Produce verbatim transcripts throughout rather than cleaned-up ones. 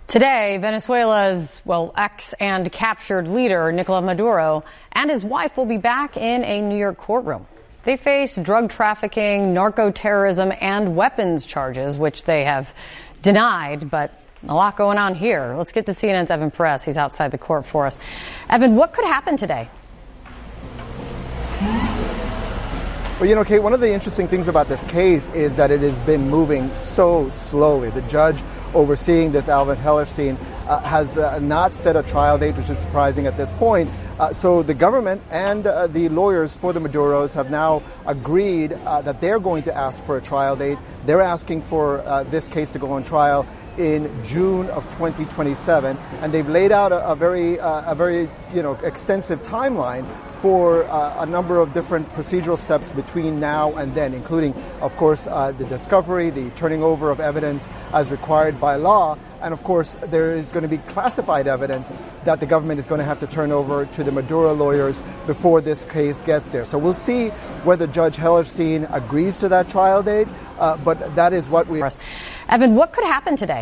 Today, Venezuela's, well, ex and captured leader, Nicolas Maduro, and his wife will be back in a New York courtroom. They face drug trafficking, narco-terrorism, and weapons charges, which they have denied, but a lot going on here. Let's get to C N N's Evan Perez. He's outside the court for us. Evan, what could happen today? Well, you know, Kate, one of the interesting things about this case is that it has been moving so slowly. The judge overseeing this, Alvin Hellerstein, uh, has uh, not set a trial date, which is surprising at this point. Uh, so the government and uh, the lawyers for the Maduros have now agreed uh, that they're going to ask for a trial date. They're asking for uh, this case to go on trial in June of twenty twenty-seven, and they've laid out a, a very, uh, a very, you know, extensive timeline for uh, a number of different procedural steps between now and then, including, of course, uh, the discovery, the turning over of evidence as required by law, and of course, there is going to be classified evidence that the government is going to have to turn over to the Maduro lawyers before this case gets there. So we'll see whether Judge Hellerstein agrees to that trial date, uh, but that is what we... Evan, what could happen today?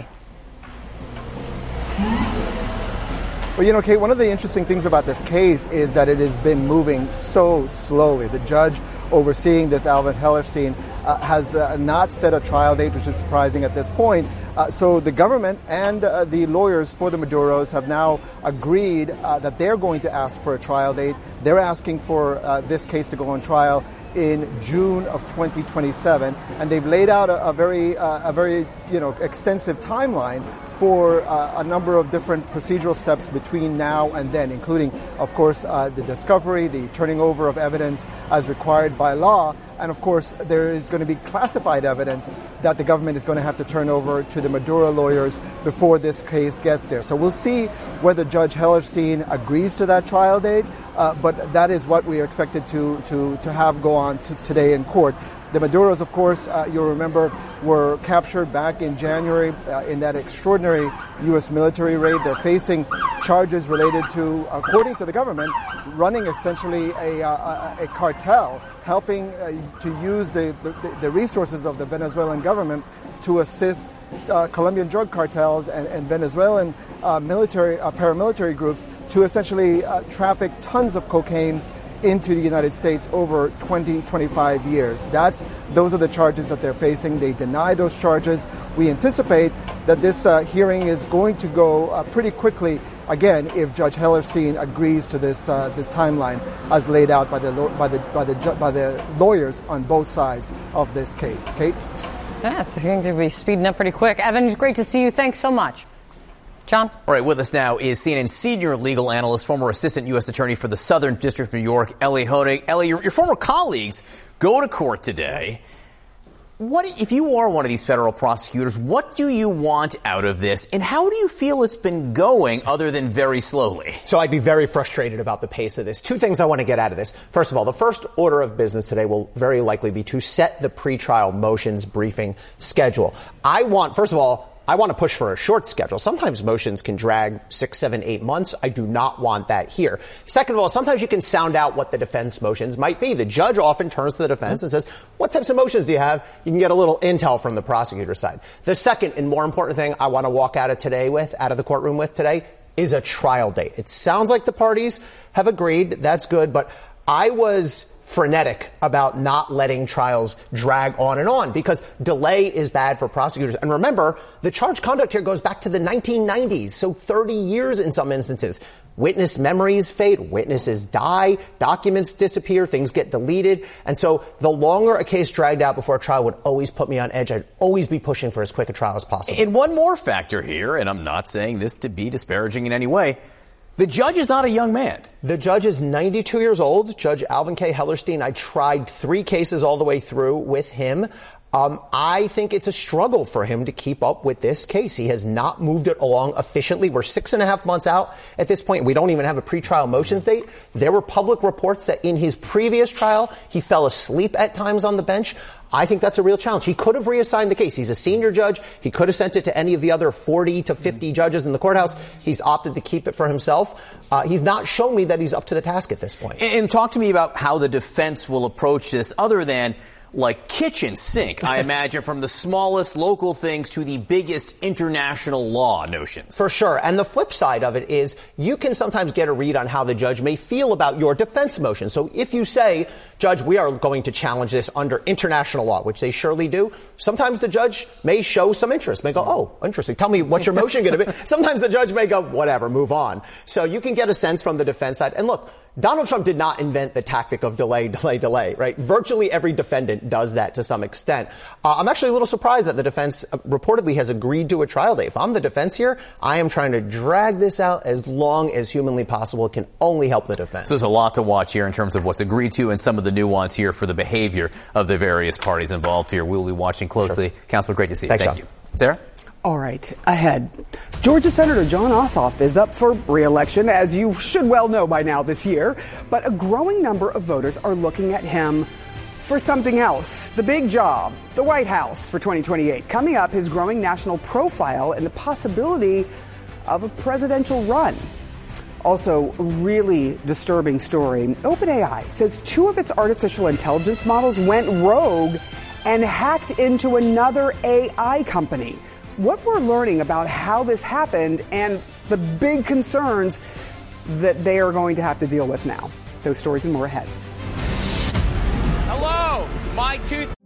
Well, you know, Kate, one of the interesting things about this case is that it has been moving so slowly. The judge overseeing this, Alvin Hellerstein, uh, has uh, not set a trial date, which is surprising at this point. Uh, so the government and uh, the lawyers for the Maduros have now agreed uh, that they're going to ask for a trial date. They're asking for uh, this case to go on trial in June of twenty twenty-seven, and they've laid out a, a very, uh, a very, you know, extensive timeline for uh, a number of different procedural steps between now and then, including, of course, uh, the discovery, the turning over of evidence as required by law, and of course, there is going to be classified evidence that the government is going to have to turn over to the Maduro lawyers before this case gets there. So we'll see whether Judge Hellerstein agrees to that trial date, uh, but that is what we are expected to, to, to have go on to today in court. The Maduros, of course, uh, you'll remember, were captured back in January uh, in that extraordinary U S military raid. They're facing charges related to, according to the government, running essentially a, uh, a cartel, helping uh, to use the, the, the resources of the Venezuelan government to assist uh, Colombian drug cartels and, and Venezuelan uh, military, uh, paramilitary groups to essentially uh, traffic tons of cocaine into the United States over twenty, twenty-five years. That's, those are the charges that they're facing. They deny those charges. We anticipate that this uh, hearing is going to go uh, pretty quickly, again, if Judge Hellerstein agrees to this uh, this timeline as laid out by the by the by the by the lawyers on both sides of this case. Kate? Yeah, it's going to be speeding up pretty quick. Evan, it's great to see you. Thanks so much. John? All right, with us now is C N N senior legal analyst, former assistant U S attorney for the Southern District of New York, Elie Honig. Elie, your, your former colleagues go to court today. What, if you are one of these federal prosecutors, what do you want out of this, and how do you feel it's been going other than very slowly? So I'd be very frustrated about the pace of this. Two things I want to get out of this. First of all, the first order of business today will very likely be to set the pretrial motions briefing schedule. I want, first of all, I want to push for a short schedule. Sometimes motions can drag six, seven, eight months. I do not want that here. Second of all, sometimes you can sound out what the defense motions might be. The judge often turns to the defense and says, what types of motions do you have? You can get a little intel from the prosecutor's side. The second and more important thing I want to walk out of today with, out of the courtroom with today, is a trial date. It sounds like the parties have agreed. That's good. But I was frenetic about not letting trials drag on and on because delay is bad for prosecutors. And remember, the charge conduct here goes back to the nineteen nineties, so thirty years in some instances. Witness memories fade, witnesses die, documents disappear, things get deleted. And so the longer a case dragged out before a trial would always put me on edge. I'd always be pushing for as quick a trial as possible. And one more factor here, and I'm not saying this to be disparaging in any way, the judge is not a young man. The judge is ninety-two years old. Judge Alvin K. Hellerstein. I tried three cases all the way through with him. Um, I think it's a struggle for him to keep up with this case. He has not moved it along efficiently. We're six and a half months out at this point. We don't even have a pretrial motions date. There were public reports that in his previous trial, he fell asleep at times on the bench. I think that's a real challenge. He could have reassigned the case. He's a senior judge. He could have sent it to any of the other forty to fifty judges in the courthouse. He's opted to keep it for himself. Uh, he's not shown me that he's up to the task at this point. And, and talk to me about how the defense will approach this other than, like kitchen sink, I imagine, from the smallest local things to the biggest international law notions. For sure. And the flip side of it is you can sometimes get a read on how the judge may feel about your defense motion. So if you say, Judge, we are going to challenge this under international law, which they surely do, sometimes the judge may show some interest, may go, oh, interesting. Tell me what's your motion going to be. Sometimes the judge may go, whatever, move on. So you can get a sense from the defense side. And look, Donald Trump did not invent the tactic of delay, delay, delay, right? Virtually every defendant does that to some extent. Uh, I'm actually a little surprised that the defense reportedly has agreed to a trial date. If I'm the defense here, I am trying to drag this out as long as humanly possible. It can only help the defense. So there's a lot to watch here in terms of what's agreed to and some of the nuance here for the behavior of the various parties involved here. We'll be watching closely. Sure. Counselor, great to see you. Thanks, Thank Sean. you. Sarah? All right, ahead. Georgia Senator Jon Ossoff is up for re-election, as you should well know by now this year. But a growing number of voters are looking at him for something else. The big job, the White House for twenty twenty-eight. Coming up, his growing national profile and the possibility of a presidential run. Also, a really disturbing story. OpenAI says two of its artificial intelligence models went rogue and hacked into another A I company. What we're learning about how this happened and the big concerns that they are going to have to deal with now. Those stories and more ahead. Hello, my tooth.